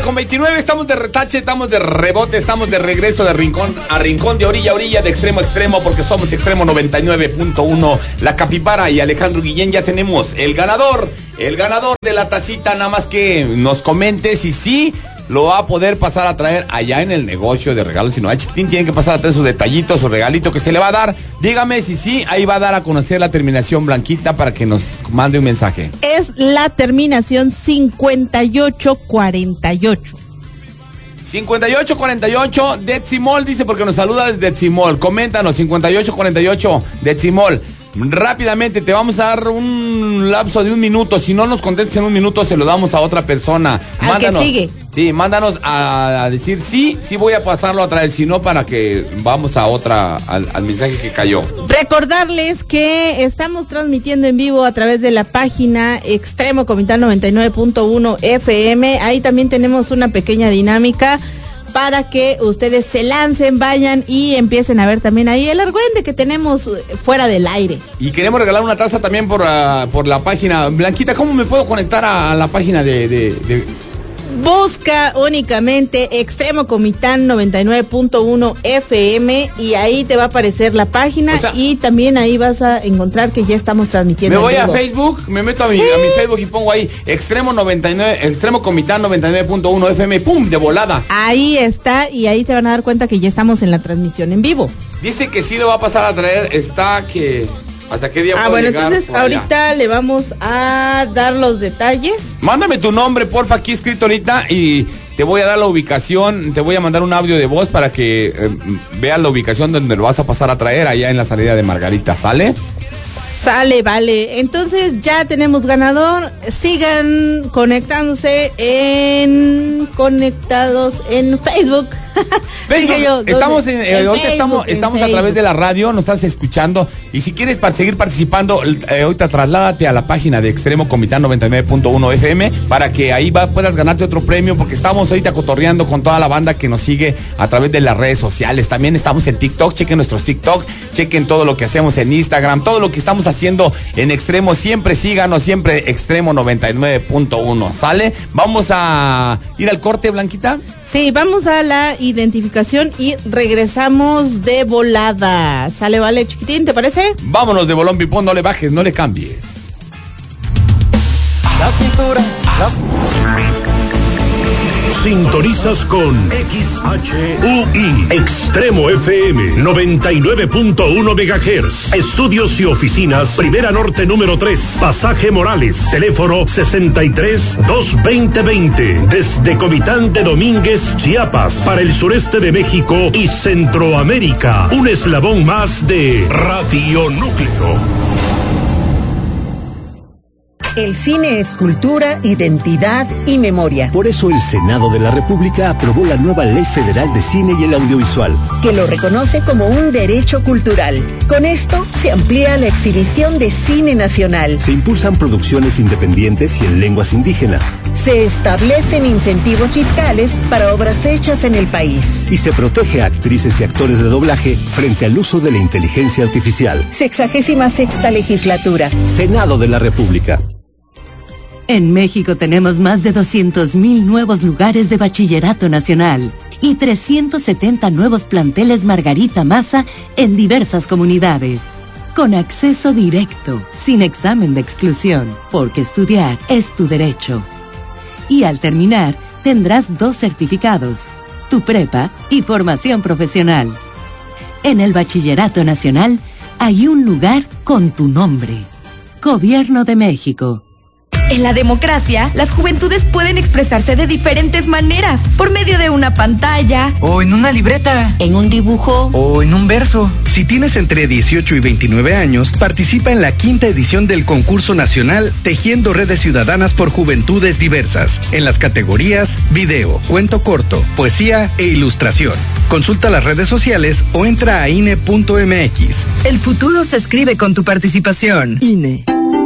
9:29, estamos de retache, estamos de rebote, estamos de regreso de rincón a rincón, de orilla a orilla, de extremo a extremo, porque somos Extremo 99.1, La Capibara y Alejandro Guillén. Ya tenemos el ganador de la tacita, nada más que nos comente si sí lo va a poder pasar a traer allá en el negocio de regalos. Si no, a Chiquitín tiene que pasar a traer su detallito, su regalito que se le va a dar. Dígame si sí, ahí va a dar a conocer la terminación Blanquita para que nos mande un mensaje. Es la terminación 5848. 5848, Detzimol dice, porque nos saluda desde Detzimol. Coméntanos, 5848, Detzimol. Rápidamente, te vamos a dar un lapso de un minuto. Si no nos contestas en un minuto, se lo damos a otra persona. Mándanos, que sigue. Sí, mándanos a decir sí voy a pasarlo a traer, si no, para que vamos a otra, al mensaje que cayó. Recordarles que estamos transmitiendo en vivo a través de la página Extremo Comitán 99.1 FM. Ahí también tenemos una pequeña dinámica para que ustedes se lancen, vayan y empiecen a ver también ahí el argüende que tenemos fuera del aire. Y queremos regalar una taza también por la página. Blanquita, ¿cómo me puedo conectar a la página de... Busca únicamente Extremo Comitán 99.1 FM y ahí te va a aparecer la página, o sea, y también ahí vas a encontrar que ya estamos transmitiendo. Me voy a Facebook, me meto a mi Facebook y pongo ahí Extremo Comitán 99.1 FM, ¡pum!, de volada. Ahí está, y ahí se van a dar cuenta que ya estamos en la transmisión en vivo. Dice que sí lo va a pasar a traer, ¿hasta qué día puedo llegar? Entonces ahorita le vamos a dar los detalles. Mándame tu nombre, porfa, aquí escrito ahorita, y te voy a dar la ubicación, te voy a mandar un audio de voz para que veas la ubicación donde lo vas a pasar a traer, allá en la salida de Margarita, ¿sale? Sale, vale. Entonces ya tenemos ganador. Sigan conectándose conectados en Facebook. Estamos a través de la radio, nos estás escuchando, y si quieres seguir participando, ahorita trasládate a la página de Extremo Comitán 99.1 FM para que ahí puedas ganarte otro premio, porque estamos ahorita cotorreando con toda la banda que nos sigue a través de las redes sociales. También estamos en TikTok, chequen nuestros TikTok, chequen todo lo que hacemos en Instagram, todo lo que estamos haciendo en Extremo. Siempre síganos, siempre Extremo 99.1, ¿sale? Vamos a ir al corte, Blanquita. Sí, vamos a la identificación y regresamos de volada. ¿Sale, vale, Chiquitín? ¿Te parece? Vámonos de bolón pipón, no le bajes, no le cambies. La cintura, Sintonizas con XHUI Extremo FM 99.1 MHz. Estudios y oficinas, Primera Norte número 3, Pasaje Morales, teléfono 63-22020. Desde Comitán de Domínguez, Chiapas, para el sureste de México y Centroamérica. Un eslabón más de Radio Núcleo. El cine es cultura, identidad y memoria. Por eso el Senado de la República aprobó la nueva Ley Federal de Cine y el Audiovisual, que lo reconoce como un derecho cultural. Con esto se amplía la exhibición de cine nacional. Se impulsan producciones independientes y en lenguas indígenas. Se establecen incentivos fiscales para obras hechas en el país. Y se protege a actrices y actores de doblaje frente al uso de la inteligencia artificial. 66ª legislatura. Senado de la República. En México tenemos más de 200,000 nuevos lugares de bachillerato nacional y 370 nuevos planteles Margarita Maza en diversas comunidades, con acceso directo, sin examen de exclusión, porque estudiar es tu derecho. Y al terminar, tendrás 2 certificados, tu prepa y formación profesional. En el bachillerato nacional hay un lugar con tu nombre. Gobierno de México. En la democracia, las juventudes pueden expresarse de diferentes maneras, por medio de una pantalla, o en una libreta, en un dibujo, o en un verso. Si tienes entre 18 y 29 años, participa en la 5ª edición del concurso nacional Tejiendo Redes Ciudadanas por Juventudes Diversas, en las categorías video, cuento corto, poesía e ilustración. Consulta las redes sociales o entra a INE.mx. El futuro se escribe con tu participación. INE.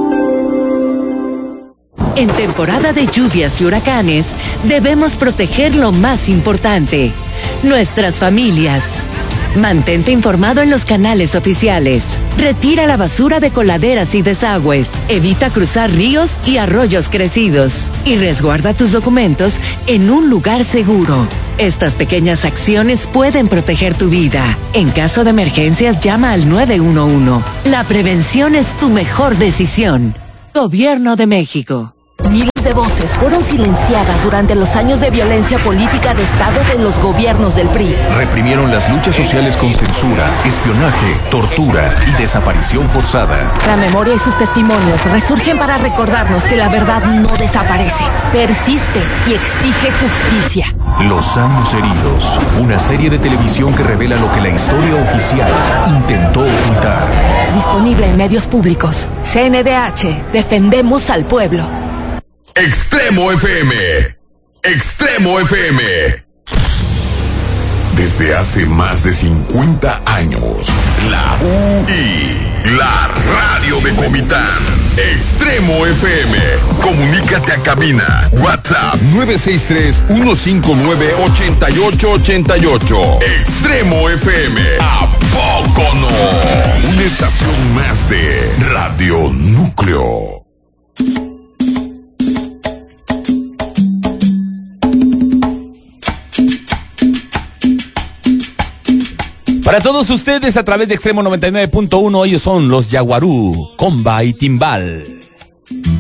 En temporada de lluvias y huracanes, debemos proteger lo más importante, nuestras familias. Mantente informado en los canales oficiales. Retira la basura de coladeras y desagües. Evita cruzar ríos y arroyos crecidos. Y resguarda tus documentos en un lugar seguro. Estas pequeñas acciones pueden proteger tu vida. En caso de emergencias, llama al 911. La prevención es tu mejor decisión. Gobierno de México. Miles de voces fueron silenciadas durante los años de violencia política de Estado de los gobiernos del PRI. Reprimieron las luchas sociales con censura, espionaje, tortura y desaparición forzada. La memoria y sus testimonios resurgen para recordarnos que la verdad no desaparece, persiste y exige justicia. Los años heridos, una serie de televisión que revela lo que la historia oficial intentó ocultar. Disponible en medios públicos. CNDH, defendemos al pueblo. Extremo FM. Extremo FM. Desde hace más de 50 años, la UI, la radio de Comitán. Extremo FM. Comunícate a cabina. WhatsApp 963-159-8888. Extremo FM. ¿A poco no? Una estación más de Radio Núcleo. Para todos ustedes a través de Extremo 99.1, ellos son los Yaguarú, Comba y Timbal.